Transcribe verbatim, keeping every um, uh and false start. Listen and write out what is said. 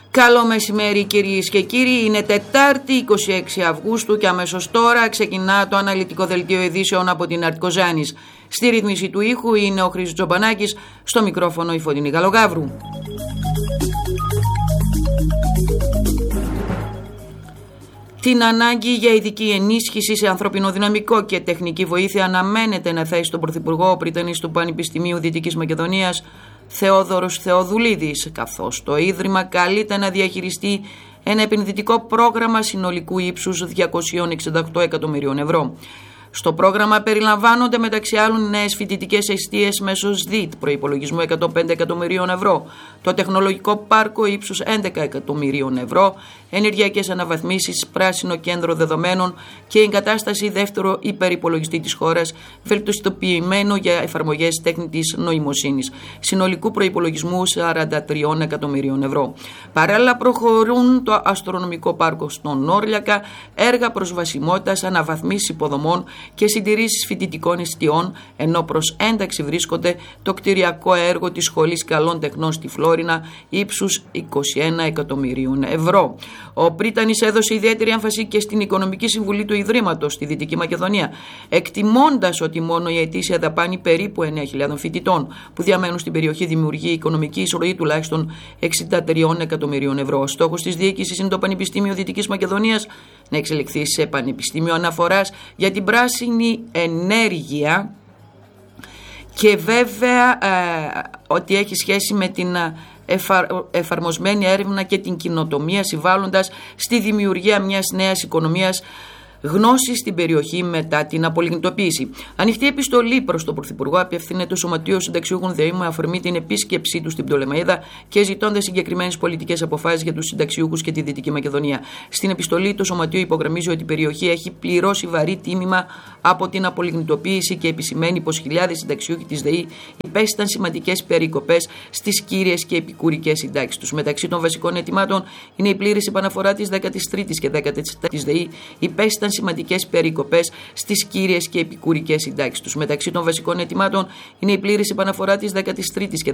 Καλό μεσημέρι κυρίες και κύριοι, είναι Τετάρτη είκοσι έξι Αυγούστου και αμέσως τώρα ξεκινά το αναλυτικό δελτίο ειδήσεων από την Αρτικοζάνης. Στη ρύθμιση του ήχου είναι ο Χρήστος Τζομπανάκης, στο μικρόφωνο η Φωτεινή Γαλογάβρου. Την ανάγκη για ειδική ενίσχυση σε ανθρωπινό δυναμικό και τεχνική βοήθεια αναμένεται να θέσει τον Πρωθυπουργό ο Πριτανής του Πανεπιστημίου Δυτικής Μακεδονίας, Θεόδωρος Θεοδουλίδης, καθώς το Ίδρυμα καλείται να διαχειριστεί ένα επενδυτικό πρόγραμμα συνολικού ύψους διακόσια εξήντα οκτώ εκατομμυρίων ευρώ. Στο πρόγραμμα περιλαμβάνονται μεταξύ άλλων νέες φοιτητικές εστίες μέσω ΣΔΙΤ προϋπολογισμού εκατόν πέντε εκατομμυρίων ευρώ, το τεχνολογικό πάρκο ύψους έντεκα εκατομμυρίων ευρώ, ενεργειακές αναβαθμίσεις, πράσινο κέντρο δεδομένων και εγκατάσταση δεύτερο υπερυπολογιστή της χώρας, βελτιστοποιημένο για εφαρμογές τέχνητης νοημοσύνης, συνολικού προϋπολογισμού σαράντα τρία εκατομμυρίων ευρώ. Παράλληλα προχωρούν το αστρονομικό πάρκο στον Όρλιακα, έργα προσβασιμότητας, αναβαθμίσεις υποδομών και συντηρήσεις φοιτητικών εστιών, ενώ προς ένταξη βρίσκονται το κτηριακό έργο της Σχολής Καλών Τεχνών στη Φλόρινα ύψους είκοσι ένα εκατομμυρίων ευρώ. Ο Πρίτανης έδωσε ιδιαίτερη έμφαση και στην Οικονομική Συμβουλή του Ιδρύματος στη Δυτική Μακεδονία, εκτιμώντας ότι μόνο η ετήσια δαπάνη περίπου εννέα χιλιάδων φοιτητών που διαμένουν στην περιοχή δημιουργεί οικονομική εισρωή τουλάχιστον εξήντα τρία εκατομμυρίων ευρώ. Ο στόχος της διοίκησης είναι το Πανεπιστήμιο Δυτικής Μακεδονίας να εξελιχθεί σε πανεπιστήμιο αναφοράς για την πράσινη ενέργεια και βέβαια ε, ότι έχει σχέση με την εφα, εφαρμοσμένη έρευνα και την κοινοτομία, συμβάλλοντας στη δημιουργία μιας νέας οικονομίας γνώση στην περιοχή μετά την απολιγνητοποίηση. Ανοιχτή επιστολή προς τον Πρωθυπουργό απευθύνεται το Σωματείο Συνταξιούχων ΔΕΗ με αφορμή την επίσκεψή του στην Πτολεμαΐδα και ζητώντας συγκεκριμένες πολιτικές αποφάσεις για τους συνταξιούχους και τη Δυτική Μακεδονία. Στην επιστολή το Σωματείο υπογραμμίζει ότι η περιοχή έχει πληρώσει βαρύ τίμημα από την απολιγνητοποίηση και επισημαίνει πως χιλιάδες συνταξιούχοι της ΔΕΗ υπέστησαν σημαντικές περικοπές στις κύριες και επικουρικές συντάξεις τους. Μεταξύ των βασικών αιτημάτων είναι η πλήρης επαναφορά της δέκατης τρίτης και δέκατης τέταρτης ΔΕΗ, υπέστησαν σημαντικές περικοπές στις κύριες και επικουρικές συντάξεις τους. Μεταξύ των βασικών αιτημάτων είναι η πλήρης επαναφορά της δέκατης τρίτης και